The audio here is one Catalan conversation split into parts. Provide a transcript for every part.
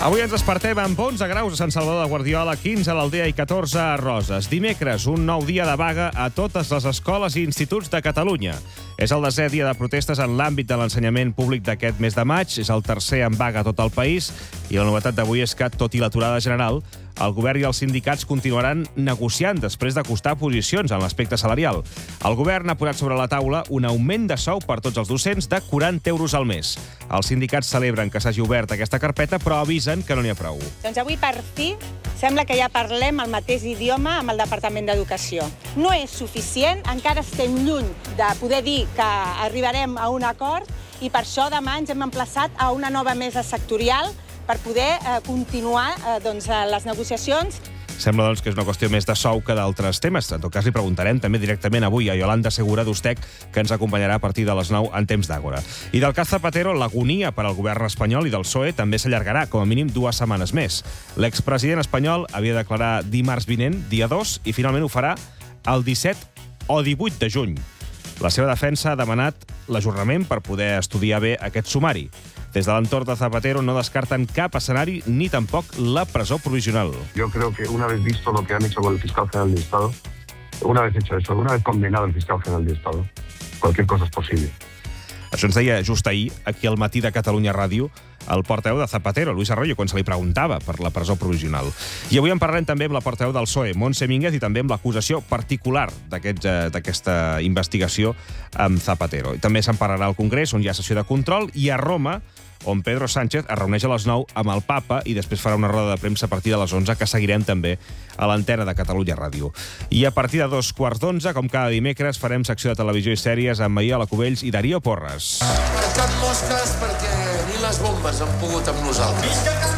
Avui ens despertem amb 11 graus a Sant Salvador de Guardiola, 15 a l'Aldea i 14 a Roses. Dimecres, un nou dia de vaga a totes les escoles i instituts de Catalunya. És el 10è dia de protestes en l'àmbit de l'ensenyament públic d'aquest mes de maig. És el tercer en vaga a tot el país. I la novetat d'avui és que, tot i l'aturada general, el govern i els sindicats continuaran negociant després d'acostar posicions en l'aspecte salarial. El govern ha posat sobre la taula un augment de sou per tots els docents de 40 euros al mes. Els sindicats celebren que s'hagi obert aquesta carpeta, però avisen que no n'hi ha prou. Doncs avui, per fi, sembla que ja parlem el mateix idioma amb el Departament d'Educació. No és suficient, encara estem lluny de poder dir que arribarem a un acord i per això demà ens hem emplaçat a una nova mesa sectorial per poder continuar les negociacions. Sembla, doncs, que és una qüestió més de sou que d'altres temes. En tot cas, li preguntarem també directament avui a Yolanda Segura d'Ustec, que ens acompanyarà a partir de les 9 en temps d'Àgora. I del cas Zapatero, l'agonia per al govern espanyol i del PSOE també s'allargarà, com a mínim 2 setmanes més. L'expresident espanyol havia de declarar dimarts vinent, dia 2, i finalment ho farà el 17 o 18 de juny. La seva defensa ha demanat l'ajornament per poder estudiar bé aquest sumari. Des de l'entorn de Zapatero no descarten cap escenari ni tampoc la presó provisional. Yo creo que una vez visto lo que han hecho con el fiscal general del Estado, una vez hecho eso, una vez condenado el fiscal general del Estado, cualquier cosa es posible. Això ens deia just ahir, aquí al Matí de Catalunya Ràdio, el portaveu de Zapatero, Luis Arroyo, quan se li preguntava per la presó provisional. I avui en parlarem també amb la portaveu del PSOE, Montse Mínguez, i també amb l'acusació particular d'aquesta investigació amb Zapatero. També se'n parlarà al Congrés, on hi ha sessió de control, i a Roma, on Pedro Sánchez es reuneix a les 9 amb el papa i després farà una roda de premsa a partir de les 11, que seguirem també a l'antena de Catalunya Ràdio. I a partir de 11:15, com cada dimecres, farem secció de televisió i sèries amb Maiola Cubells i Darío Porres. Can Mosques, perquè ni les bombes han pogut amb nosaltres. Visca Can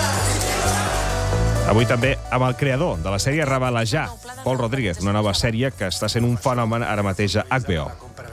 Mosques! Avui també amb el creador de la sèrie Rabalejar, Pol Rodríguez, una nova sèrie que està sent un fenomen ara mateix a HBO.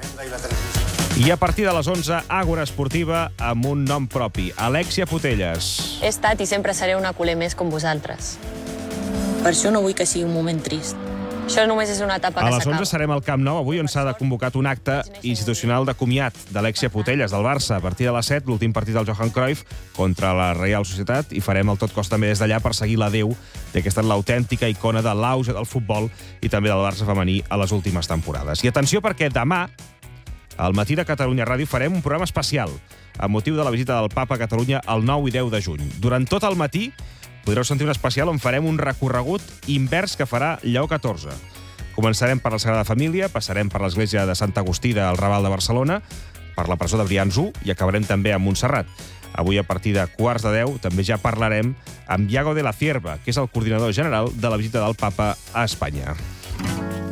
I a partir de les 11, Àgora Esportiva amb un nom propi, Alexia Putellas. He estat i sempre seré una culer més com vosaltres. Per això no vull que sigui un moment trist. Això només és una etapa A que les s'acaba. 11 serem al Camp Nou, avui on s'ha de convocat un acte institucional de comiat d'Alexia Putellas, del Barça. A partir de les 7, l'últim partit del Johan Cruyff contra la Reial Societat, i farem el tot cos també des d'allà per seguir l'adeu que ha estat l'autèntica icona de l'auge del futbol i també del Barça femení a les últimes temporades. I atenció, perquè demà, al Matí de Catalunya Ràdio, farem un programa especial amb motiu de la visita del Papa a Catalunya el 9 i 10 de juny. Durant tot el matí podreu sentir un especial on farem un recorregut invers que farà Lleó XIV. Començarem per la Sagrada Família, passarem per l'església de Sant Agustí del Raval de Barcelona, per la presó de Brians 1 i acabarem també a Montserrat. Avui, a partir de 11:15, també ja parlarem amb Iago de la Cierva, que és el coordinador general de la visita del Papa a Espanya.